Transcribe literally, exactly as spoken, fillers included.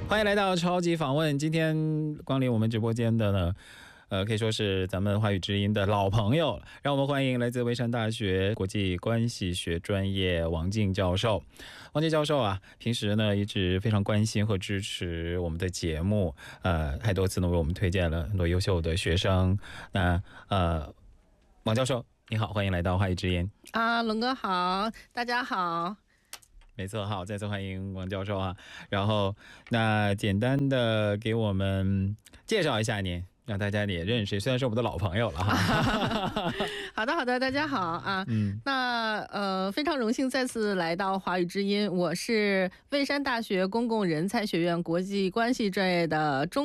欢迎来到超级访问。今天光临我们直播间的呢，呃，可以说是咱们华语之音的老朋友，让我们欢迎来自蔚山大学国际关系学专业王静教授。王静教授啊，平时呢一直非常关心和支持我们的节目，呃，太多次呢为我们推荐了很多优秀的学生。那呃，王教授你好，欢迎来到华语之音。 啊，龙哥好，大家好。 没错，好，再次欢迎王教授啊。然后，那简单的给我们介绍一下您，让大家也认识，虽然是我们的老朋友了哈。 好的，好的，大家好啊。嗯，那呃，非常荣幸再次来到华语之音，我是蔚山大学公共人才学院国际关系专业的中。